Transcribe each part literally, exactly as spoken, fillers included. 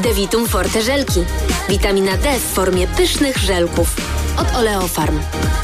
Devitum Forte żelki. Witamina D w formie pysznych żelków. Od Oleofarm.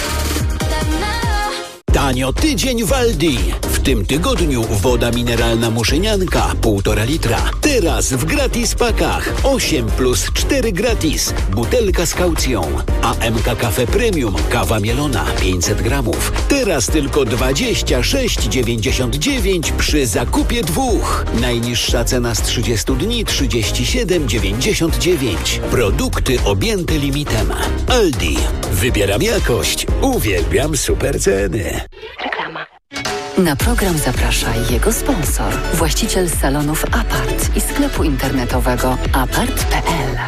Tanio tydzień w Aldi. W tym tygodniu woda mineralna Muszynianka półtora litra. Teraz w gratis pakach. osiem plus cztery gratis. Butelka z kaucją. A M K Cafe Premium kawa mielona pięćset gramów. Teraz tylko dwadzieścia sześć dziewięćdziesiąt dziewięć przy zakupie dwóch. Najniższa cena z trzydziestu dni trzydzieści siedem dziewięćdziesiąt dziewięć. Produkty objęte limitem. Aldi. Wybieram jakość. Uwielbiam super ceny. Reklama. Na program zaprasza jego sponsor, właściciel salonów Apart i sklepu internetowego apart kropka p l.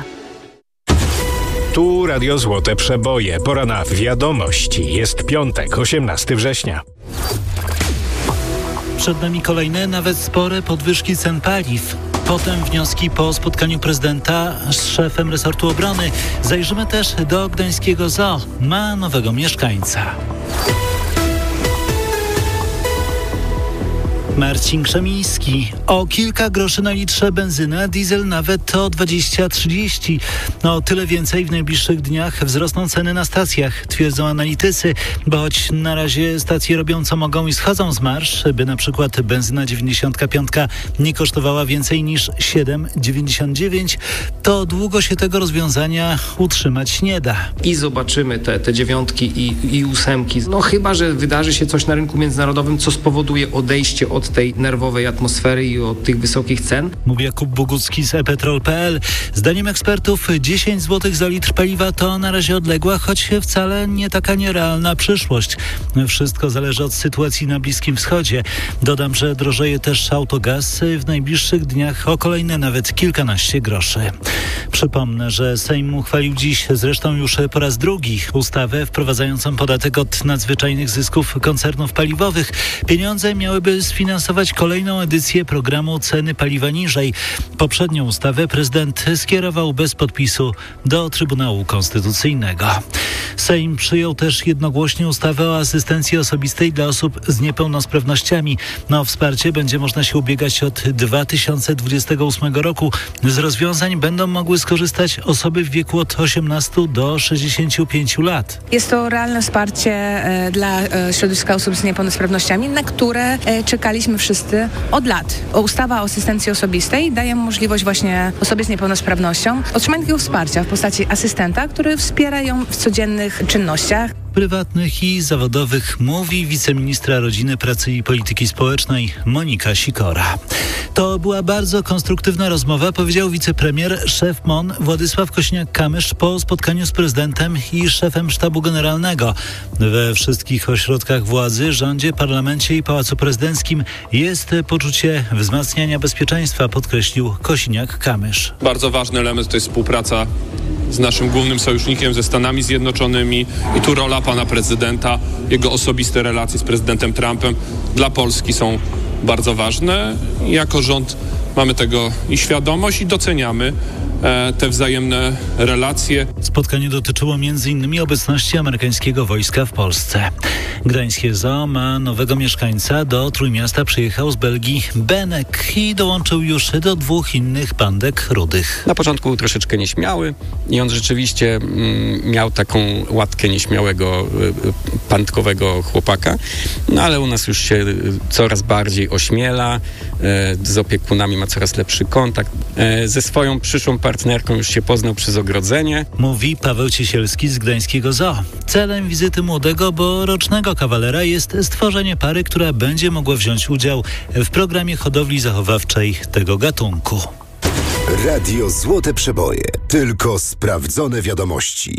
Tu Radio Złote Przeboje. Pora na wiadomości. Jest piątek, osiemnastego września. Przed nami kolejne, nawet spore podwyżki cen paliw. Potem wnioski po spotkaniu prezydenta z szefem resortu obrony. Zajrzymy też do gdańskiego zoo. Ma nowego mieszkańca. Marcin Krzemiński. O kilka groszy na litrze benzyna, diesel nawet o dwadzieścia trzydzieści. No tyle więcej w najbliższych dniach wzrosną ceny na stacjach, twierdzą analitycy, bo choć na razie stacje robią co mogą i schodzą z marsz, by na przykład benzyna dziewięćdziesiąt pięć nie kosztowała więcej niż siedem dziewięćdziesiąt dziewięć, to długo się tego rozwiązania utrzymać nie da. I zobaczymy te, te dziewiątki i, i ósemki. No chyba, że wydarzy się coś na rynku międzynarodowym, co spowoduje odejście od tej nerwowej atmosfery i od tych wysokich cen. Mówi Jakub Bogucki z e petrol kropka p l. Zdaniem ekspertów dziesięć złotych za litr paliwa to na razie odległa, choć wcale nie taka nierealna przyszłość. Wszystko zależy od sytuacji na Bliskim Wschodzie. Dodam, że drożeje też autogaz w najbliższych dniach o kolejne nawet kilkanaście groszy. Przypomnę, że Sejm uchwalił dziś zresztą już po raz drugi ustawę wprowadzającą podatek od nadzwyczajnych zysków koncernów paliwowych. Pieniądze miałyby sfinansować kolejną edycję programu Ceny Paliwa Niżej. Poprzednią ustawę prezydent skierował bez podpisu do Trybunału Konstytucyjnego. Sejm przyjął też jednogłośnie ustawę o asystencji osobistej dla osób z niepełnosprawnościami. Na o wsparcie będzie można się ubiegać od dwa tysiące dwudziestego ósmego roku. Z rozwiązań będą mogły skorzystać osoby w wieku od osiemnastu do sześćdziesięciu pięciu lat. Jest to realne wsparcie e, dla e, środowiska osób z niepełnosprawnościami, na które e, czekaliśmy wszyscy od lat. Ustawa o asystencji osobistej daje możliwość właśnie osobie z niepełnosprawnością otrzymania takiego wsparcia w postaci asystenta, który wspiera ją w codziennych czynnościach. Prywatnych i zawodowych, mówi wiceministra Rodziny, Pracy i Polityki Społecznej Monika Sikora. To była bardzo konstruktywna rozmowa, powiedział wicepremier, szef M O N Władysław Kosiniak-Kamysz po spotkaniu z prezydentem i szefem sztabu generalnego. We wszystkich ośrodkach władzy, rządzie, parlamencie i Pałacu Prezydenckim jest poczucie wzmacniania bezpieczeństwa, podkreślił Kosiniak-Kamysz. Bardzo ważny element to jest współpraca z naszym głównym sojusznikiem, ze Stanami Zjednoczonymi i tu rola pana prezydenta, jego osobiste relacje z prezydentem Trumpem dla Polski są bardzo ważne. Jako rząd mamy tego i świadomość i doceniamy e, te wzajemne relacje. Spotkanie dotyczyło między innymi obecności amerykańskiego wojska w Polsce. Gdańskie Zoo ma nowego mieszkańca. Do Trójmiasta przyjechał z Belgii Benek i dołączył już do dwóch innych pandek rudych. Na początku był troszeczkę nieśmiały i on rzeczywiście mm, miał taką łatkę nieśmiałego, y, pandkowego chłopaka, no ale u nas już się y, coraz bardziej ośmiela, y, z opiekunami ma coraz lepszy kontakt. Y, ze swoją przyszłą partnerką już się poznał przez ogrodzenie. Mówi Paweł Ciesielski z Gdańskiego Zoo. Celem wizyty młodego, bo rocznego kawalera jest stworzenie pary, która będzie mogła wziąć udział w programie hodowli zachowawczej tego gatunku. Radio Złote Przeboje. Tylko sprawdzone wiadomości.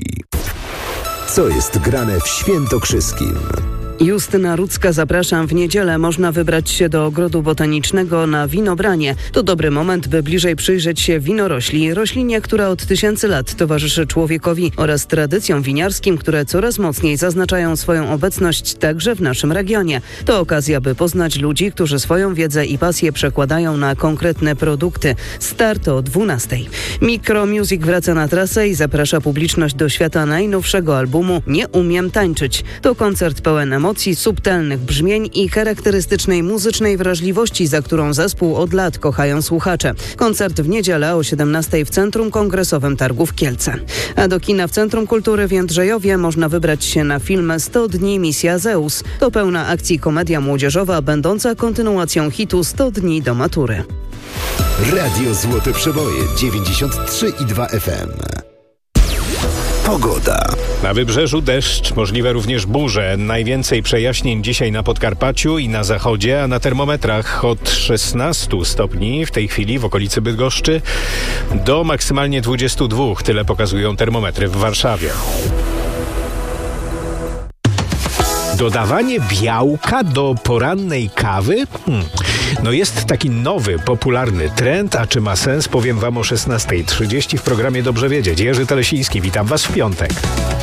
Co jest grane w Świętokrzyskim? Justyna Rudzka, zapraszam. W niedzielę można wybrać się do Ogrodu Botanicznego na winobranie. To dobry moment, by bliżej przyjrzeć się winorośli, roślinie, która od tysięcy lat towarzyszy człowiekowi oraz tradycjom winiarskim, które coraz mocniej zaznaczają swoją obecność także w naszym regionie. To okazja, by poznać ludzi, którzy swoją wiedzę i pasję przekładają na konkretne produkty. Start o dwunastej. Micro Music wraca na trasę i zaprasza publiczność do świata najnowszego albumu Nie umiem tańczyć. To koncert pełen emocji, emocji, subtelnych brzmień i charakterystycznej muzycznej wrażliwości, za którą zespół od lat kochają słuchacze. Koncert w niedzielę o siedemnastej w Centrum Kongresowym Targów Kielce. A do kina w Centrum Kultury w Jędrzejowie można wybrać się na film sto dni Misja Zeus. To pełna akcji komedia młodzieżowa, będąca kontynuacją hitu sto dni do matury. Radio Złote Przeboje dziewięćdziesiąt trzy i dwa F M. Pogoda. Na wybrzeżu deszcz, możliwe również burze. Najwięcej przejaśnień dzisiaj na Podkarpaciu i na zachodzie, a na termometrach od szesnastu stopni w tej chwili w okolicy Bydgoszczy do maksymalnie dwudziestu dwóch. Tyle pokazują termometry w Warszawie. Dodawanie białka do porannej kawy? Hmm. No jest taki nowy, popularny trend, a czy ma sens? Powiem wam o szesnastej trzydzieści w programie Dobrze Wiedzieć. Jerzy Telesiński, witam was w piątek.